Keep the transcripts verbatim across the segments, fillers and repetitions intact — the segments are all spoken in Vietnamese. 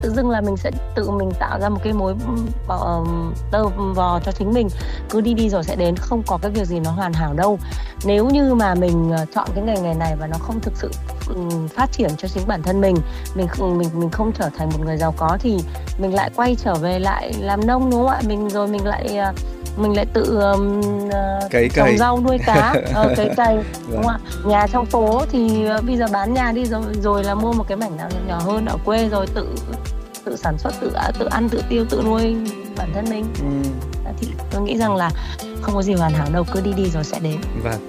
tự dưng là mình sẽ tự mình tạo ra một cái mối bò, tơ vò cho chính mình. Cứ đi đi rồi sẽ đến, không có cái việc gì nó hoàn hảo đâu. Nếu như mà mình chọn cái ngành nghề này và nó không thực sự phát triển cho chính bản thân mình, mình không mình mình không trở thành một người giàu có thì mình lại quay trở về lại làm nông, đúng không ạ? Mình rồi mình lại mình lại tự uh, cấy trồng cày. rau nuôi cá, uh, cấy cày, đúng không ạ? Nhà trong phố thì uh, bây giờ bán nhà đi rồi rồi là mua một cái mảnh nào nhỏ hơn ở quê rồi tự tự sản xuất, tự tự ăn, tự tiêu, tự nuôi bản thân mình. Ừ. Thì tôi nghĩ rằng là không có gì hoàn hảo đâu, cứ đi đi rồi sẽ đến. Vâng.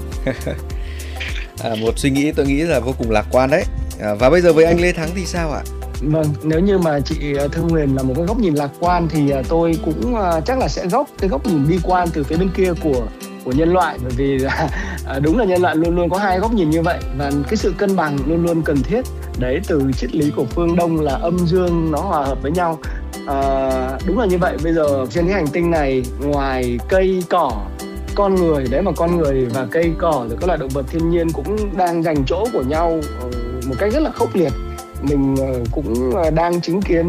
à, một suy nghĩ tôi nghĩ là vô cùng lạc quan đấy. À, và bây giờ với anh Lê Thắng thì sao ạ? Vâng, nếu như mà chị Thư Huyền là một cái góc nhìn lạc quan thì tôi cũng chắc là sẽ góc cái góc nhìn bi quan từ phía bên kia của của nhân loại, bởi vì là đúng là nhân loại luôn luôn có hai góc nhìn như vậy và cái sự cân bằng luôn luôn cần thiết. Đấy, từ triết lý của phương Đông là âm dương nó hòa hợp với nhau. À, đúng là như vậy. Bây giờ trên cái hành tinh này, ngoài cây cỏ, con người, đấy mà con người và cây cỏ rồi các loại động vật thiên nhiên cũng đang giành chỗ của nhau một cách rất là khốc liệt. Mình cũng đang chứng kiến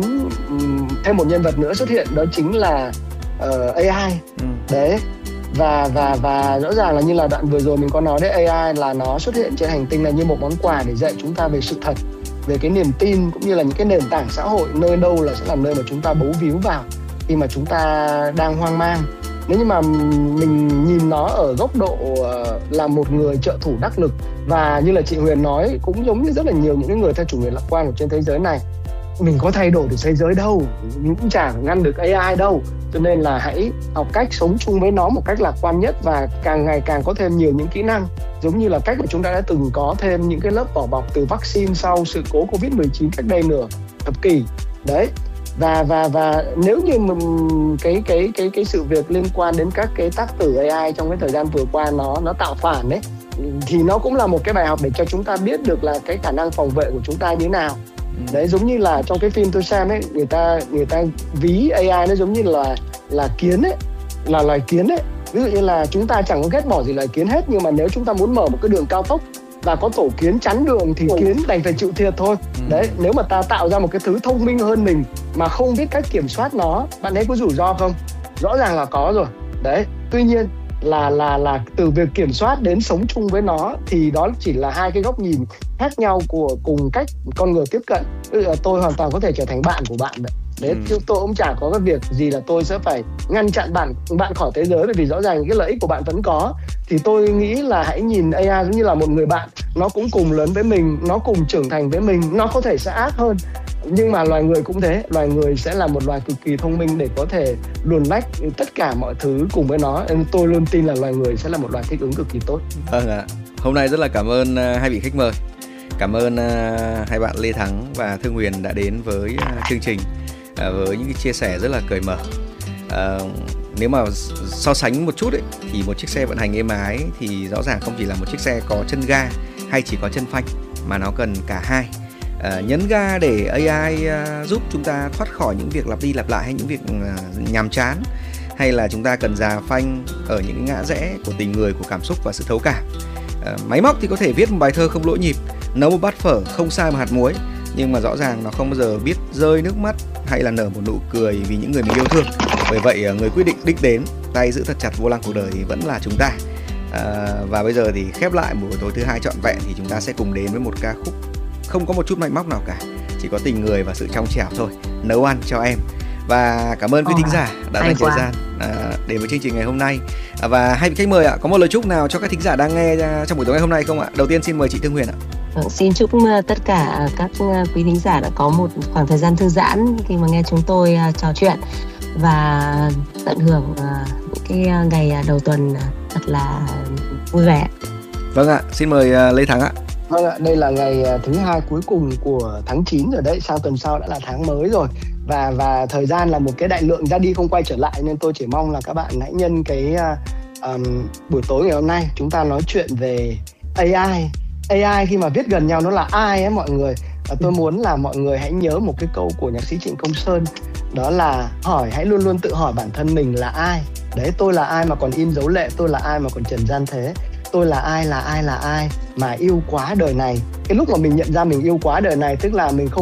thêm một nhân vật nữa xuất hiện, đó chính là uh, a i. Ừ. Đấy. Và và và rõ ràng là như là đoạn vừa rồi mình có nói đấy, a i là nó xuất hiện trên hành tinh này như một món quà để dạy chúng ta về sự thật, về cái niềm tin cũng như là những cái nền tảng xã hội, nơi đâu là sẽ là nơi mà chúng ta bấu víu vào khi mà chúng ta đang hoang mang. Nếu như mà mình nhìn nó ở góc độ là một người trợ thủ đắc lực, và như là chị Huyền nói, cũng giống như rất là nhiều những người theo chủ nghĩa lạc quan ở trên thế giới này, mình có thay đổi được thế giới đâu, mình cũng chẳng ngăn được a i đâu. Cho nên là hãy học cách sống chung với nó một cách lạc quan nhất, và càng ngày càng có thêm nhiều những kỹ năng, giống như là cách mà chúng ta đã từng có thêm những cái lớp vỏ bọc từ vaccine sau sự cố covid mười chín cách đây nửa thập kỷ. Đấy. Và và và nếu như mà cái cái cái cái sự việc liên quan đến các cái tác tử a i trong cái thời gian vừa qua nó nó tạo phản đấy, thì nó cũng là một cái bài học để cho chúng ta biết được là cái khả năng phòng vệ của chúng ta như thế nào. Đấy, giống như là trong cái phim tôi xem ấy, người ta người ta ví a i nó giống như là là kiến ấy, là loài kiến ấy. Ví dụ như là chúng ta chẳng có ghét bỏ gì loài kiến hết, nhưng mà nếu chúng ta muốn mở một cái đường cao tốc và có tổ kiến chắn đường thì kiến đành phải chịu thiệt thôi. Đấy, nếu mà ta tạo ra một cái thứ thông minh hơn mình mà không biết cách kiểm soát nó, bạn ấy có rủi ro không? Rõ ràng là có rồi. Đấy, tuy nhiên là là là từ việc kiểm soát đến sống chung với nó thì đó chỉ là hai cái góc nhìn khác nhau của cùng cách con người tiếp cận. Tôi hoàn toàn có thể trở thành bạn của bạn đấy. Đấy, chứ tôi cũng chả có cái việc gì là tôi sẽ phải ngăn chặn bạn bạn khỏi thế giới, bởi vì rõ ràng cái lợi ích của bạn vẫn có. Thì tôi nghĩ là hãy nhìn a i giống như là một người bạn, nó cũng cùng lớn với mình, nó cùng trưởng thành với mình, nó có thể sẽ ác hơn, nhưng mà loài người cũng thế, loài người sẽ là một loài cực kỳ thông minh để có thể luồn lách tất cả mọi thứ cùng với nó. Tôi luôn tin là loài người sẽ là một loài thích ứng cực kỳ tốt. Vâng ạ. Hôm nay rất là cảm ơn uh, hai vị khách mời. Cảm ơn uh, hai bạn Lê Thắng và Thương Huyền đã đến với uh, chương trình uh, với những cái chia sẻ rất là cởi mở. Uh, nếu mà so sánh một chút ấy, thì một chiếc xe vận hành êm ái thì rõ ràng không chỉ là một chiếc xe có chân ga hay chỉ có chân phanh, mà nó cần cả hai. Uh, nhấn ga để a i uh, giúp chúng ta thoát khỏi những việc lặp đi lặp lại hay những việc uh, nhàm chán, hay là chúng ta cần già phanh ở những ngã rẽ của tình người, của cảm xúc và sự thấu cảm. Uh, máy móc thì có thể viết một bài thơ không lỗi nhịp, nấu một bát phở không sai một hạt muối, nhưng mà rõ ràng nó không bao giờ biết rơi nước mắt hay là nở một nụ cười vì những người mình yêu thương. Bởi vậy người quyết định đích đến, tay giữ thật chặt vô lăng cuộc đời thì vẫn là chúng ta. À, và bây giờ thì khép lại buổi tối thứ hai trọn vẹn thì chúng ta sẽ cùng đến với một ca khúc không có một chút máy móc nào cả, chỉ có tình người và sự trong trẻo thôi. Nấu ăn cho em. Và cảm ơn quý thính giả đã dành thời gian à, đến với chương trình ngày hôm nay. À, và hai vị khách mời ạ, có một lời chúc nào cho các thính giả đang nghe trong buổi tối ngày hôm nay không ạ? Đầu tiên xin mời chị Thương Huyền ạ. Xin chúc tất cả các quý thính giả đã có một khoảng thời gian thư giãn khi mà nghe chúng tôi trò chuyện và tận hưởng những cái ngày đầu tuần thật là vui vẻ. Vâng ạ, xin mời Lê Thắng ạ. Vâng ạ, đây là ngày thứ hai cuối cùng của tháng chín rồi đấy, sau tuần sau đã là tháng mới rồi. Và và thời gian là một cái đại lượng ra đi không quay trở lại, nên tôi chỉ mong là các bạn hãy nhân cái um, buổi tối ngày hôm nay chúng ta nói chuyện về a i. a i khi mà viết gần nhau nó là ai ấy mọi người. Và tôi muốn là mọi người hãy nhớ một cái câu của nhạc sĩ Trịnh Công Sơn, đó là hỏi hãy luôn luôn tự hỏi bản thân mình là ai. Đấy, tôi là ai mà còn in dấu lệ, tôi là ai mà còn trần gian thế, tôi là ai là ai là ai mà yêu quá đời này. Cái lúc mà mình nhận ra mình yêu quá đời này, tức là mình không